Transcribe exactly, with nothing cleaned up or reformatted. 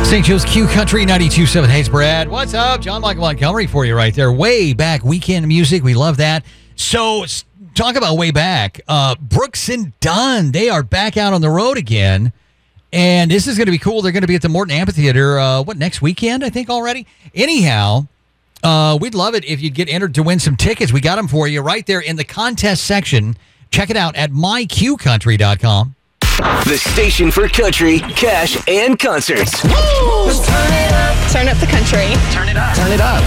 Saint Joe's Q Country ninety-two point seven. Hey, it's Brad. What's up? John Michael Montgomery for you right there. Way back weekend music. We love that. So, talk about way back. Uh, Brooks and Dunn, they are back out on the road again. And this is going to be cool. They're going to be at the Morton Amphitheater, uh, what, next weekend, I think, already? Anyhow, uh, we'd love it if you'd get entered to win some tickets. We got them for you right there in the contest section. Check it out at my q country dot com. The station for country, cash, and concerts. Woo! Let's turn it up. Turn up the country. Turn it up. Turn it up.